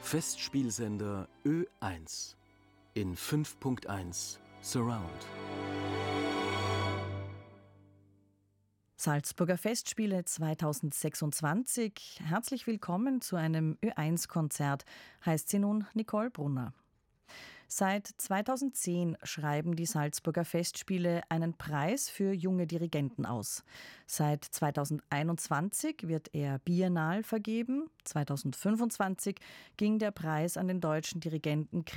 Festspielsender Ö1 in 5.1 Surround. Salzburger Festspiele 2026. Herzlich willkommen zu einem Ö1-Konzert, heißt sie nun Nicole Brunner. Seit 2010 schreiben die Salzburger Festspiele einen Preis für junge Dirigenten aus. Seit 2021 wird er biennal vergeben. 2025 ging der Preis an den deutschen Dirigenten